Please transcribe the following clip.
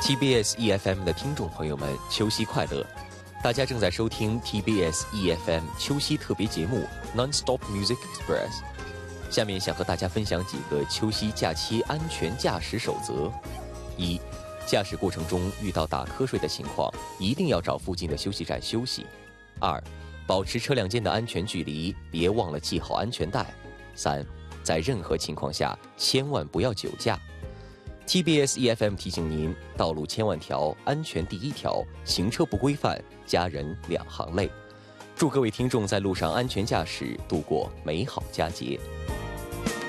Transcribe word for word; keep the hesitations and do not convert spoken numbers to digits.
T B S E F M 的听众朋友们，秋夕快乐！大家正在收听 T B S E F M 秋夕特别节目 Non-Stop Music Express。下面想和大家分享几个秋夕假期安全驾驶守则：一、驾驶过程中遇到打瞌睡的情况，一定要找附近的休息站休息；二、保持车辆间的安全距离，别忘了系好安全带；三、在任何情况下千万不要酒驾。T B S E F M 提醒您：道路千万条，安全第一条，行车不规范，家人两行泪。祝各位听众在路上安全驾驶，度过美好佳节。